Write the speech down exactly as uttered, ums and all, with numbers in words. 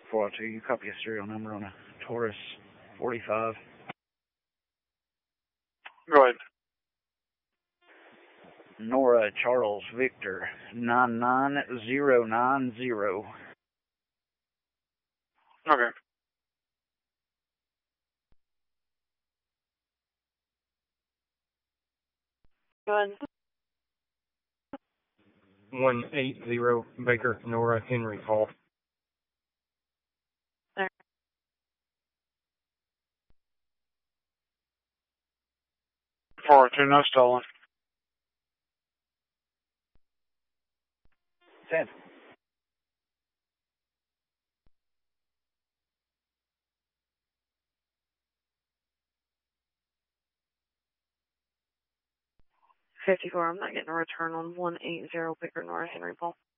four oh two, you copy a serial number on a Taurus forty-five. Go ahead. Nora Charles Victor nine nine zero nine zero. Okay. Go ahead. one eight zero Baker Nora Henry Hall. four oh two, no stolen. Ten. fifty-four, I'm not getting a return on one eight zero Baker Nora Henry Paul.